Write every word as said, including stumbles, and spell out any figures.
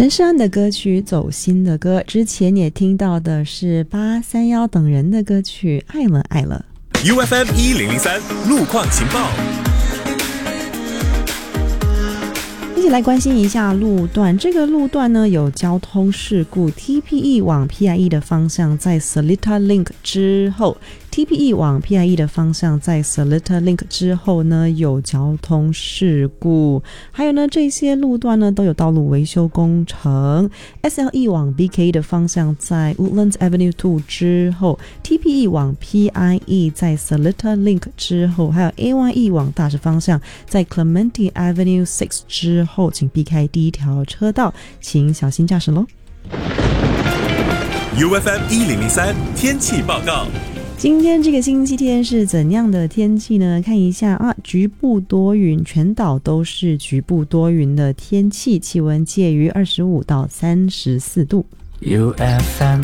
陈势安的歌曲《走心的歌》，之前也听到的是八三一等人的歌曲《爱了爱了》。 U F M 一零零三路况情报， 一起来关心一下路段。这个路段呢有交通事故 ，T P E 往 P I E 的方向在 Seletar Link 之后 ，T P E 往 P I E 的方向在 Seletar Link 之后呢有交通事故。还有呢，这些路段呢都有道路维修工程。S L E 往 B K 的方向在 Woodlands Avenue 二之后 ，T P E 往 P I E 在 Seletar Link 之后，还有 A Y E 往大石方向在 Clementi Avenue 六之后，请避开第一条车道，请小心驾驶咯。 U F M 一零零三天气报告。 今天这个星期天是怎样的天气呢？看一下啊，局部多云，全岛都是局部多云的天气，气温介于二十五到三十四度。 U F M